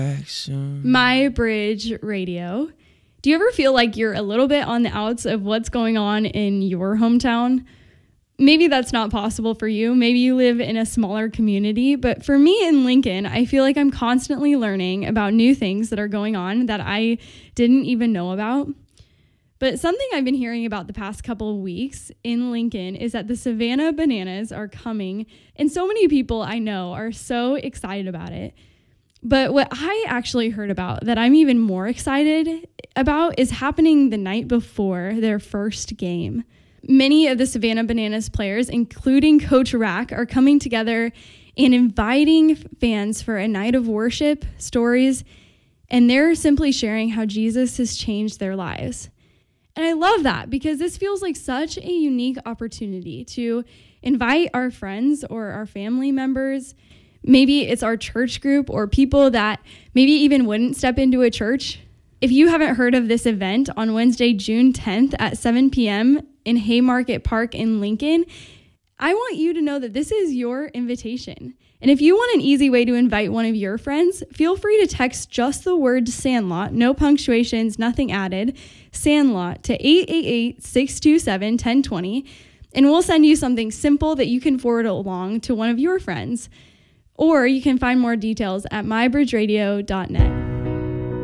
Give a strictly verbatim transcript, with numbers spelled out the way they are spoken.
My Bridge Radio. Do you ever feel like you're a little bit on the outs of what's going on in your hometown? Maybe that's not possible for you. Maybe you live in a smaller community. But for me in Lincoln, I feel like I'm constantly learning about new things that are going on that I didn't even know about. But something I've been hearing about the past couple of weeks in Lincoln is that the Savannah Bananas are coming. And so many people I know are so excited about it. But what I actually heard about that I'm even more excited about is happening the night before their first game. Many of the Savannah Bananas players, including Coach Rack, are coming together and inviting fans for a night of worship, stories, and they're simply sharing how Jesus has changed their lives. And I love that because this feels like such a unique opportunity to invite our friends or our family members. Maybe it's our church group or people that maybe even wouldn't step into a church. If you haven't heard of this event on Wednesday, June tenth at seven p.m. in Haymarket Park in Lincoln, I want you to know that this is your invitation. And if you want an easy way to invite one of your friends, feel free to text just the word Sandlot, no punctuations, nothing added, Sandlot to eight eight eight, six two seven, one zero two zero, and we'll send you something simple that you can forward along to one of your friends. Or you can find more details at my bridge radio dot net.